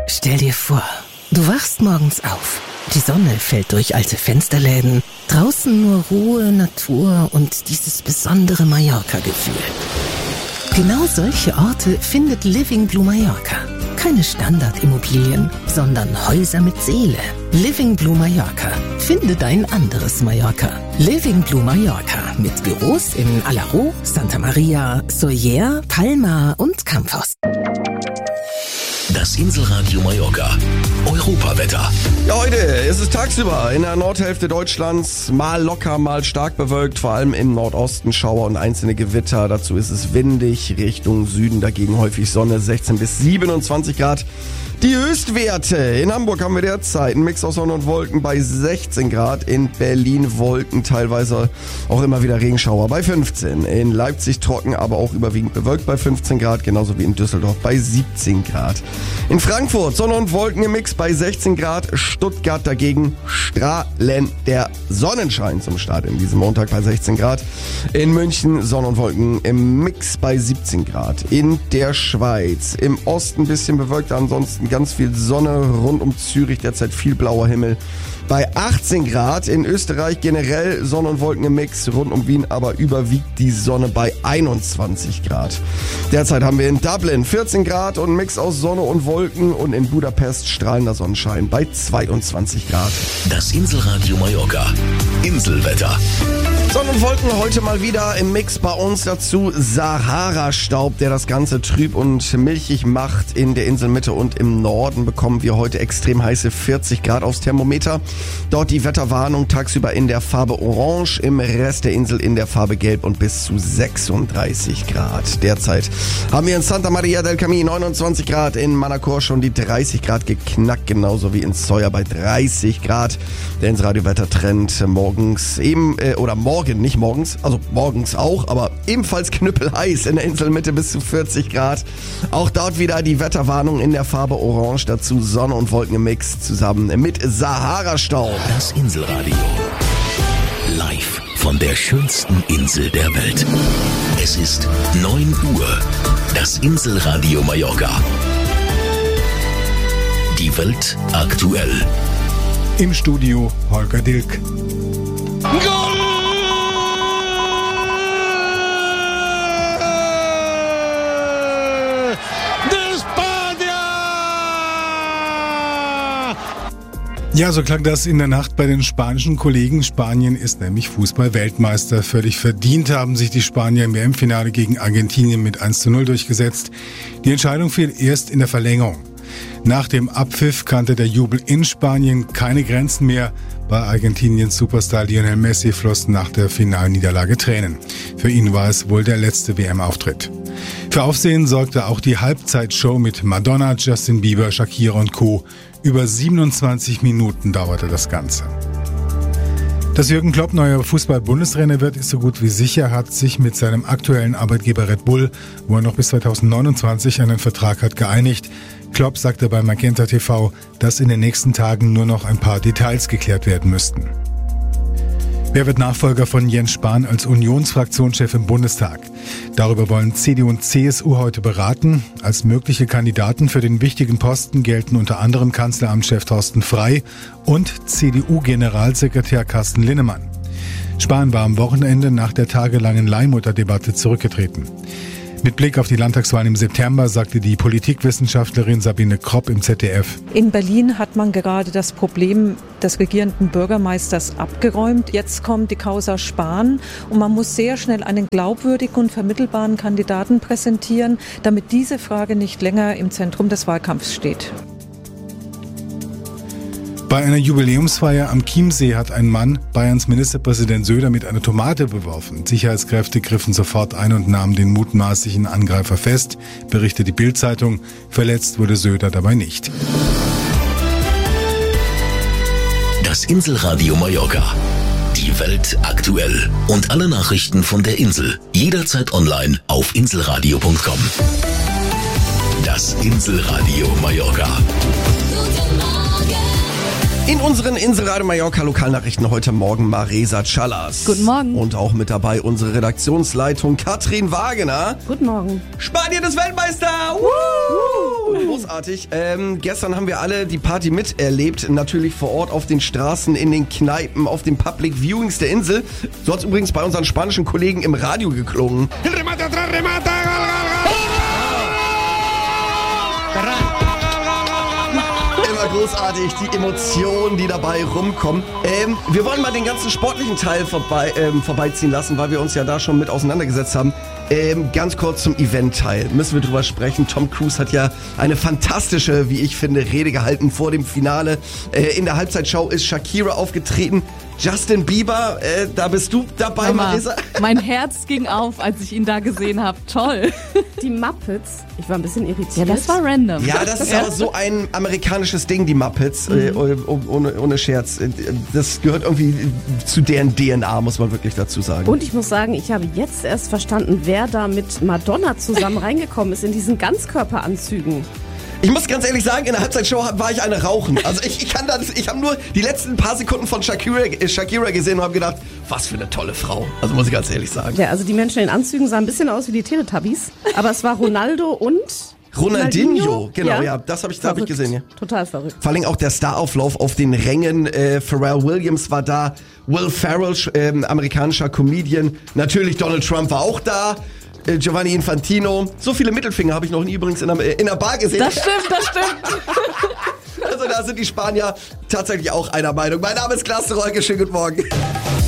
Stell dir vor, du wachst morgens auf. Die Sonne fällt durch alte Fensterläden. Draußen nur Ruhe, Natur und dieses besondere Mallorca-Gefühl. Genau solche Orte findet Living Blue Mallorca. Keine Standardimmobilien, sondern Häuser mit Seele. Living Blue Mallorca. Finde dein anderes Mallorca. Living Blue Mallorca mit Büros in Alaró, Santa Maria, Sóller, Palma und Campos. Das Inselradio Mallorca. Europawetter. Ja, heute ist es tagsüber in der Nordhälfte Deutschlands mal locker, mal stark bewölkt, vor allem im Nordosten Schauer und einzelne Gewitter. Dazu ist es windig, Richtung Süden dagegen häufig Sonne, 16 bis 27 Grad. Die Höchstwerte. In Hamburg haben wir derzeit einen Mix aus Sonne und Wolken bei 16 Grad. In Berlin Wolken, teilweise auch immer wieder Regenschauer bei 15. In Leipzig trocken, aber auch überwiegend bewölkt bei 15 Grad. Genauso wie in Düsseldorf bei 17 Grad. In Frankfurt Sonne und Wolken im Mix bei 16 Grad. Stuttgart dagegen strahlender Sonnenschein zum Start in diesem Montag bei 16 Grad. In München Sonne und Wolken im Mix bei 17 Grad. In der Schweiz im Osten ein bisschen bewölkt, ansonsten ganz viel Sonne rund um Zürich, derzeit viel blauer Himmel bei 18 Grad. In Österreich generell Sonne und Wolken im Mix, rund um Wien aber überwiegt die Sonne bei 21 Grad. Derzeit haben wir in Dublin 14 Grad und einen Mix aus Sonne und Wolken und in Budapest strahlender Sonnenschein bei 22 Grad. Das Inselradio Mallorca. Inselwetter. Sonne und Wolken heute mal wieder im Mix bei uns, dazu Sahara-Staub, der das Ganze trüb und milchig macht. In der Inselmitte und im Norden bekommen wir heute extrem heiße 40 Grad aufs Thermometer. Dort die Wetterwarnung tagsüber in der Farbe Orange, im Rest der Insel in der Farbe Gelb und bis zu 36 Grad. Derzeit haben wir in Santa Maria del Camí 29 Grad, in Manacor schon die 30 Grad geknackt, genauso wie in Sóller bei 30 Grad. Der Insel-Radio-Wettertrend morgens nicht morgens, also morgens auch, aber ebenfalls knüppelheiß in der Inselmitte bis zu 40 Grad. Auch dort wieder die Wetterwarnung in der Farbe Orange, dazu Sonne und Wolken im Mix zusammen mit Sahara-Staub. Das Inselradio. Live von der schönsten Insel der Welt. Es ist 9 Uhr. Das Inselradio Mallorca. Die Welt aktuell. Im Studio Holger Dilk. Ja, so klang das in der Nacht bei den spanischen Kollegen. Spanien ist nämlich Fußball-Weltmeister. Völlig verdient haben sich die Spanier im WM-Finale gegen Argentinien mit 1:0 durchgesetzt. Die Entscheidung fiel erst in der Verlängerung. Nach dem Abpfiff kannte der Jubel in Spanien keine Grenzen mehr. Bei Argentiniens Superstar Lionel Messi flossen nach der Finalniederlage Tränen. Für ihn war es wohl der letzte WM-Auftritt. Für Aufsehen sorgte auch die Halbzeitshow mit Madonna, Justin Bieber, Shakira und Co. Über 27 Minuten dauerte das Ganze. Dass Jürgen Klopp neuer Fußball-Bundestrainer wird, ist so gut wie sicher, hat sich mit seinem aktuellen Arbeitgeber Red Bull, wo er noch bis 2029 einen Vertrag hat, geeinigt. Klopp sagte bei Magenta TV, dass in den nächsten Tagen nur noch ein paar Details geklärt werden müssten. Wer wird Nachfolger von Jens Spahn als Unionsfraktionschef im Bundestag? Darüber wollen CDU und CSU heute beraten. Als mögliche Kandidaten für den wichtigen Posten gelten unter anderem Kanzleramtschef Thorsten Frey und CDU-Generalsekretär Carsten Linnemann. Spahn war am Wochenende nach der tagelangen Leihmutterdebatte zurückgetreten. Mit Blick auf die Landtagswahlen im September sagte die Politikwissenschaftlerin Sabine Kropp im ZDF. In Berlin hat man gerade das Problem des regierenden Bürgermeisters abgeräumt. Jetzt kommt die Causa Spahn und man muss sehr schnell einen glaubwürdigen und vermittelbaren Kandidaten präsentieren, damit diese Frage nicht länger im Zentrum des Wahlkampfs steht. Bei einer Jubiläumsfeier am Chiemsee hat ein Mann Bayerns Ministerpräsident Söder mit einer Tomate beworfen. Sicherheitskräfte griffen sofort ein und nahmen den mutmaßlichen Angreifer fest, berichtet die Bild-Zeitung. Verletzt wurde Söder dabei nicht. Das Inselradio Mallorca. Die Welt aktuell. Und alle Nachrichten von der Insel. Jederzeit online auf inselradio.com. Das Inselradio Mallorca. In unseren Inselradio Mallorca Lokalnachrichten heute Morgen Maresa Callas. Guten Morgen. Und auch mit dabei unsere Redaktionsleitung Katrin Wagener. Guten Morgen. Spanien ist Weltmeister! Wo es großartig. Gestern haben wir alle die Party miterlebt. Natürlich vor Ort auf den Straßen, in den Kneipen, auf den Public Viewings der Insel. So hat es übrigens bei unseren spanischen Kollegen im Radio geklungen. Immer großartig, die Emotionen, die dabei rumkommen. Wir wollen mal den ganzen sportlichen Teil vorbeiziehen lassen, weil wir uns ja da schon mit auseinandergesetzt haben. Ganz kurz zum Event-Teil müssen wir drüber sprechen. Tom Cruise hat ja eine fantastische, wie ich finde, Rede gehalten vor dem Finale. In der Halbzeitshow ist Shakira aufgetreten. Justin Bieber, da bist du dabei, Marisa. Mein Herz ging auf, als ich ihn da gesehen habe. Toll. Die Muppets, ich war ein bisschen irritiert. Ja, das war random. Ja, das ist aber so ein amerikanisches Ding, die Muppets, ohne Scherz. Das gehört irgendwie zu deren DNA, muss man wirklich dazu sagen. Und ich muss sagen, ich habe jetzt erst verstanden, wer da mit Madonna zusammen reingekommen ist in diesen Ganzkörperanzügen. Ich muss ganz ehrlich sagen, in der Halbzeitshow war ich eine rauchen. Also ich habe nur die letzten paar Sekunden von Shakira gesehen und habe gedacht, was für eine tolle Frau. Also muss ich ganz ehrlich sagen. Ja, also die Menschen in Anzügen sahen ein bisschen aus wie die Teletubbies, aber es war Ronaldo und Ronaldinho, genau, ja, das habe ich gesehen. Ja. Total verrückt. Vor allem auch der Starauflauf auf den Rängen. Pharrell Williams war da, Will Ferrell, amerikanischer Comedian. Natürlich Donald Trump war auch da. Giovanni Infantino. So viele Mittelfinger habe ich noch nie übrigens in einer Bar gesehen. Das stimmt. Also da sind die Spanier tatsächlich auch einer Meinung. Mein Name ist Klaas Rolke, schönen guten Morgen.